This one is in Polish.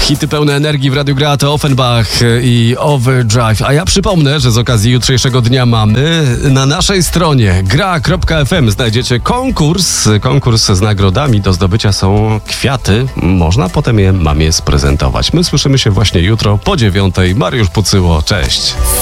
Hity pełne energii w Radiu Gra to Offenbach i Overdrive. A ja przypomnę, że z okazji jutrzejszego dnia mamy na naszej stronie gra.fm znajdziecie konkurs z nagrodami. Do zdobycia są kwiaty. Można potem je mamie sprezentować. My słyszymy się właśnie jutro po 9:00. Mariusz Pucyło, cześć.